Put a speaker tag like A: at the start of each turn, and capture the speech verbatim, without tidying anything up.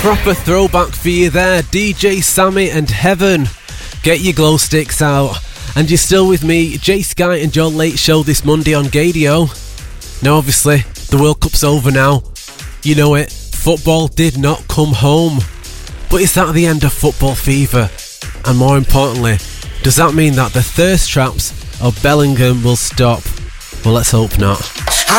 A: Proper throwback for you there, D J Sammy and Heaven. Get your glow sticks out. And you're still with me, Jay Sky and your late show this Monday on Gadio. Now obviously, the World Cup's over now. You know it, football did not come home. But is that the end of football fever? And more importantly, does that mean that the thirst traps of Bellingham will stop? Well, let's hope not.